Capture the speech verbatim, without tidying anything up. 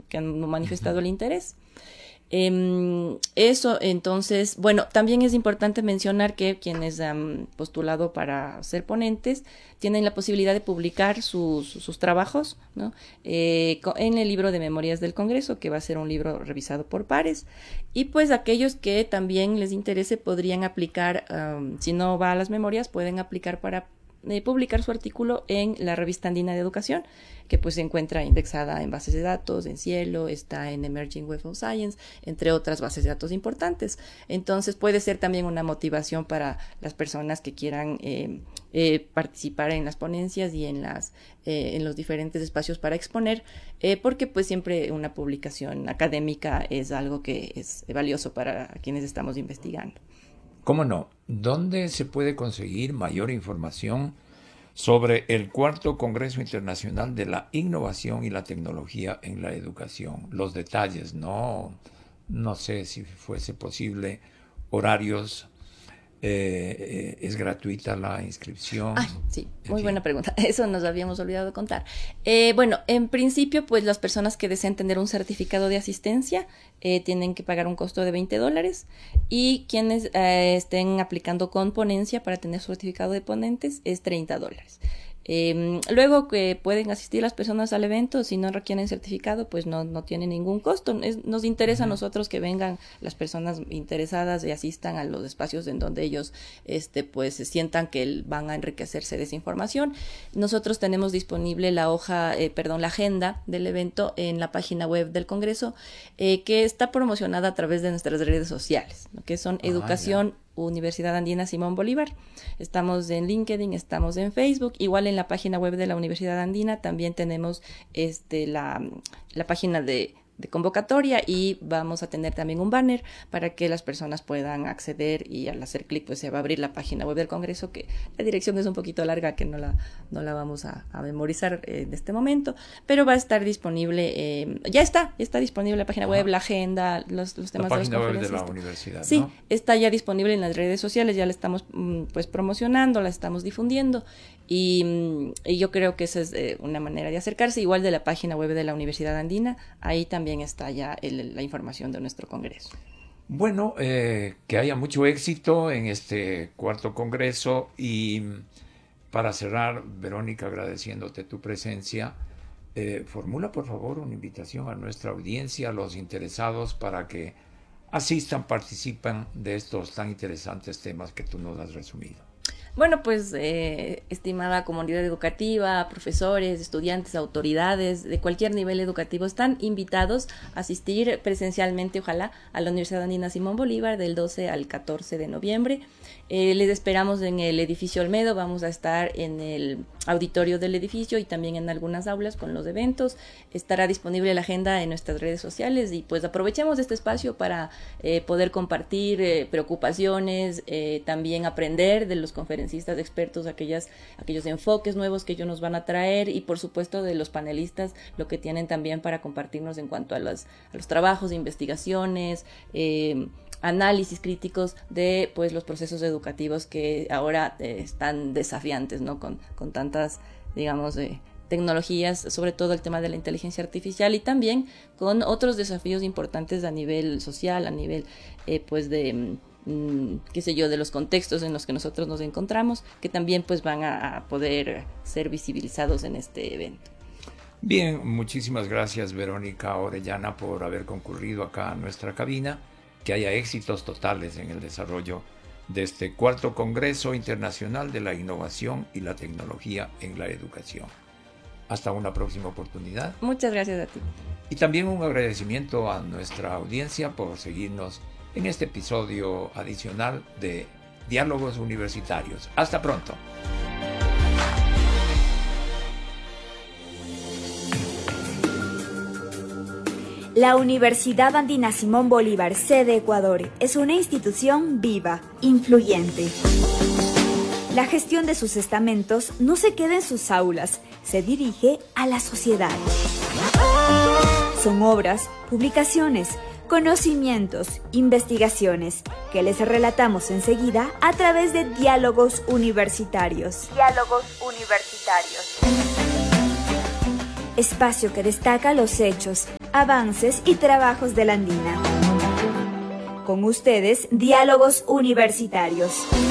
que han manifestado uh-huh. el interés. Eh, eso, entonces, bueno, también es importante mencionar que quienes han postulado para ser ponentes tienen la posibilidad de publicar sus, sus trabajos, ¿no? Eh, en el libro de Memorias del Congreso, que va a ser un libro revisado por pares, y pues aquellos que también les interese podrían aplicar, um, si no va a las memorias, pueden aplicar para eh, publicar su artículo en la revista andina de educación, que pues se encuentra indexada en bases de datos, en Cielo, está en Emerging Web of Science, entre otras bases de datos importantes. Entonces puede ser también una motivación para las personas que quieran eh, eh, participar en las ponencias y en las eh, en los diferentes espacios para exponer, eh, porque pues siempre una publicación académica es algo que es valioso para quienes estamos investigando. ¿Cómo no? ¿Dónde se puede conseguir mayor información sobre el cuarto Congreso Internacional de la Innovación y la Tecnología en la Educación? Los detalles, no, no sé si fuese posible, horarios, eh, eh, ¿es gratuita la inscripción? Ay, sí, muy buena pregunta. Eso nos habíamos olvidado de contar. Eh, bueno, en principio, pues las personas que deseen tener un certificado de asistencia eh, tienen que pagar un costo de veinte dólares y quienes eh, estén aplicando con ponencia para tener su certificado de ponentes es treinta dólares. Eh, luego que pueden asistir las personas al evento, si no requieren certificado, pues no, no tiene ningún costo. Es, nos interesa uh-huh. a nosotros que vengan las personas interesadas y asistan a los espacios en donde ellos este, pues se sientan que van a enriquecerse de esa información. Nosotros tenemos disponible la hoja, eh, perdón, la agenda del evento en la página web del Congreso, eh, que está promocionada a través de nuestras redes sociales, ¿no? Que son ah, Educación ya. Universidad Andina Simón Bolívar. Estamos en LinkedIn, estamos en Facebook, igual en la página web de la Universidad Andina también tenemos este la, la página de, de convocatoria y vamos a tener también un banner para que las personas puedan acceder y al hacer clic pues se va a abrir la página web del Congreso, que la dirección es un poquito larga, que no la, no la vamos a, a memorizar eh, en este momento, pero va a estar disponible, eh, ya está, ya está disponible la página web, Ajá. la agenda, los, los temas la de las página conferencias. web de la universidad, Sí, ¿no? Está ya disponible en las redes sociales, ya la estamos mm, pues promocionando, la estamos difundiendo y, y yo creo que esa es eh, una manera de acercarse, igual de la página web de la Universidad Andina, ahí también está ya el, la información de nuestro congreso. Bueno, eh, que haya mucho éxito en este cuarto congreso y para cerrar, Verónica, agradeciéndote tu presencia, eh, formula por favor una invitación a nuestra audiencia, a los interesados para que asistan, participen de estos tan interesantes temas que tú nos has resumido. Bueno, pues, eh, estimada comunidad educativa, profesores, estudiantes, autoridades de cualquier nivel educativo están invitados a asistir presencialmente, ojalá, a la Universidad Andina Simón Bolívar del doce al catorce de noviembre. Eh, les esperamos en el edificio Olmedo, vamos a estar en el auditorio del edificio y también en algunas aulas con los eventos. Estará disponible la agenda en nuestras redes sociales y pues aprovechemos este espacio para eh, poder compartir eh, preocupaciones, eh, también aprender de los conferencistas expertos, aquellas, aquellos enfoques nuevos que ellos nos van a traer y por supuesto de los panelistas, lo que tienen también para compartirnos en cuanto a los, a los trabajos de investigaciones, eh, análisis críticos de pues los procesos educativos que ahora eh, están desafiantes, ¿no? Con, con tantas, digamos, eh, tecnologías, sobre todo el tema de la inteligencia artificial y también con otros desafíos importantes a nivel social, a nivel eh, pues de mm, qué sé yo, de los contextos en los que nosotros nos encontramos, que también pues van a, a poder ser visibilizados en este evento. Bien, muchísimas gracias Verónica Orellana por haber concurrido acá a nuestra cabina. Que haya éxitos totales en el desarrollo de este cuarto Congreso Internacional de la Innovación y la Tecnología en la Educación. Hasta una próxima oportunidad. Muchas gracias a ti. Y también un agradecimiento a nuestra audiencia por seguirnos en este episodio adicional de Diálogos Universitarios. Hasta pronto. La Universidad Andina Simón Bolívar, sede Ecuador, es una institución viva, influyente. La gestión de sus estamentos no se queda en sus aulas, se dirige a la sociedad. Son obras, publicaciones, conocimientos, investigaciones, que les relatamos enseguida a través de Diálogos Universitarios. Diálogos Universitarios. Espacio que destaca los hechos, avances y trabajos de la Andina. Con ustedes, Diálogos Universitarios.